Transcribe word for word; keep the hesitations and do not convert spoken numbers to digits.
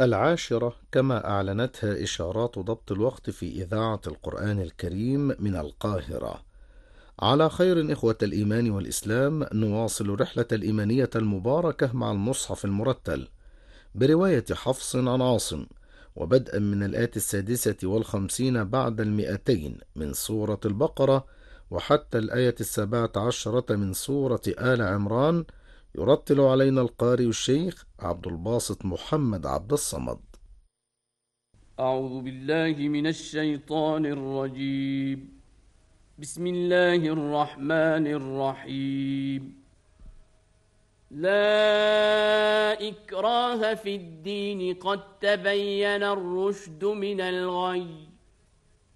العاشرة كما أعلنتها إشارات ضبط الوقت في إذاعة القرآن الكريم من القاهرة. على خير إخوة الإيمان والإسلام، نواصل رحلة الإيمانية المباركة مع المصحف المرتل برواية حفص عن عاصم، وبدءا من الآية السادسة والخمسين بعد المئتين من سورة البقرة وحتى الآية السابعة عشرة من سورة آل عمران، يرتل علينا القارئ الشيخ عبد الباسط محمد عبد الصمد. أعوذ بالله من الشيطان الرجيم. بسم الله الرحمن الرحيم. لا إكراه في الدين، قد تبين الرشد من الغي،